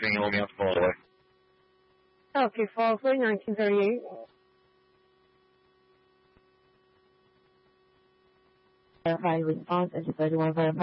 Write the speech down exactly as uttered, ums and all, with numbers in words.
Swing holding out the away. Okay, Fallsway, nineteen thirty-eight. Verify response, engine thirty-one, verify